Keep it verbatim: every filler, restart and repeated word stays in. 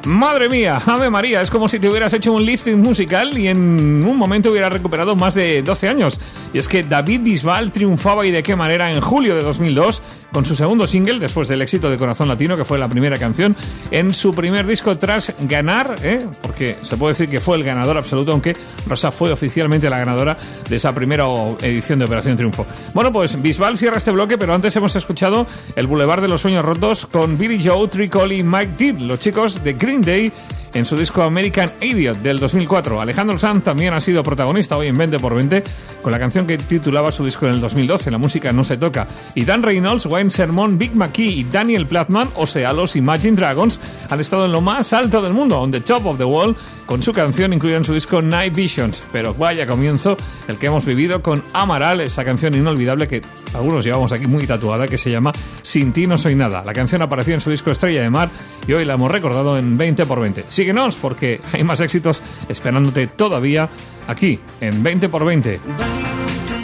Madre mía, Ave María, es como si te hubieras hecho un lifting musical y en un momento hubieras recuperado más de doce años. Y es que David Bisbal triunfaba, y de qué manera, en julio de dos mil dos con su segundo single, después del éxito de Corazón Latino, que fue la primera canción en su primer disco tras ganar, ¿eh? porque se puede decir que fue el ganador absoluto, aunque Rosa fue oficialmente la ganadora de esa primera edición de Operación Triunfo. Bueno, pues Bisbal cierra este bloque, pero antes hemos escuchado El Boulevard de los Sueños Rotos con Billy Joe, Tricol y Mike Deed, los chicos de Green Day, en su disco American Idiot del dos mil cuatro. Alejandro Sanz también ha sido protagonista hoy en veinte por veinte con la canción que titulaba su disco en el dos mil doce, La música no se toca. Y Dan Reynolds, Wayne Sermon, Big McKee y Daniel Plattman, o sea, los Imagine Dragons, han estado en lo más alto del mundo, on the top of the world, con su canción incluida en su disco Night Visions. Pero vaya comienzo el que hemos vivido con Amaral, esa canción inolvidable que algunos llevamos aquí muy tatuada, que se llama Sin ti no soy nada. La canción apareció en su disco Estrella de Mar y hoy la hemos recordado en veinte por veinte. Síguenos, porque hay más éxitos esperándote todavía aquí en veinte por veinte.